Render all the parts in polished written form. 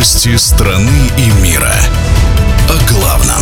Новости страны и мира. О главном.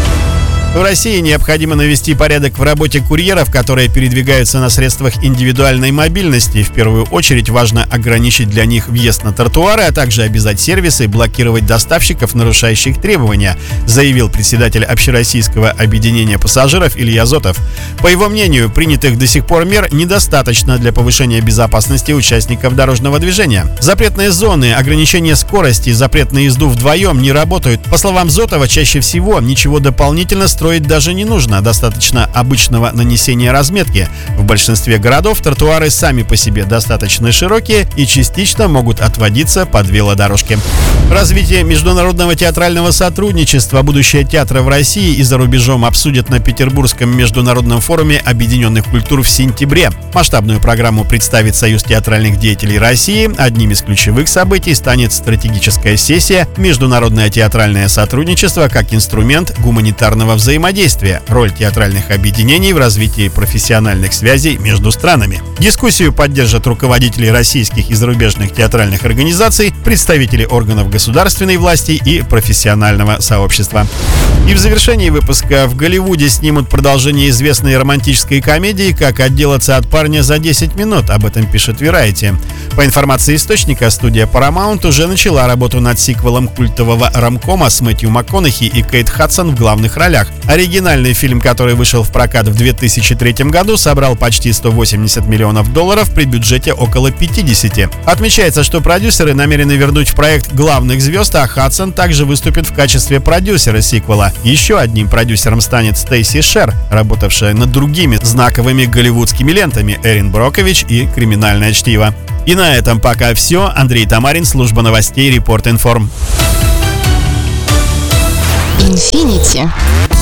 В России необходимо навести порядок в работе курьеров, которые передвигаются на средствах индивидуальной мобильности. В первую очередь важно ограничить для них въезд на тротуары, а также обязать сервисы блокировать доставщиков, нарушающих требования, заявил председатель Общероссийского объединения пассажиров Илья Зотов. По его мнению, принятых до сих пор мер недостаточно для повышения безопасности участников дорожного движения. Запретные зоны, ограничение скорости, запрет на езду вдвоем не работают. По словам Зотова, чаще всего ничего дополнительно строить даже не нужно, достаточно обычного нанесения разметки. В большинстве городов тротуары сами по себе достаточно широкие и частично могут отводиться под велодорожки. Развитие международного театрального сотрудничества, будущее театра в России и за рубежом обсудят на Петербургском международном форуме объединенных культур в сентябре. Масштабную программу представит Союз театральных деятелей России. Одним из ключевых событий станет стратегическая сессия «Международное театральное сотрудничество как инструмент гуманитарного взаимодействия. Роль театральных объединений в развитии профессиональных связей между странами». Дискуссию поддержат руководители российских и зарубежных театральных организаций, представители органов государственной власти и профессионального сообщества. И в завершении выпуска: в Голливуде снимут продолжение известной романтической комедии «Как отделаться от парня за 10 минут». Об этом пишет Variety. По информации источника, студия Paramount уже начала работу над сиквелом культового ромкома с Мэтью МакКонахи и Кейт Хадсон в главных ролях. Оригинальный фильм, который вышел в прокат в 2003 году, собрал почти $180 миллионов при бюджете около 50. Отмечается, что продюсеры намерены вернуть в проект главных звезд, а Хадсон также выступит в качестве продюсера сиквела. Еще одним продюсером станет Стейси Шер, работавшая над другими знаковыми голливудскими лентами «Эрин Брокович» и «Криминальное чтиво». И на этом пока все. Андрей Тамарин, служба новостей Report Inform. Infinity.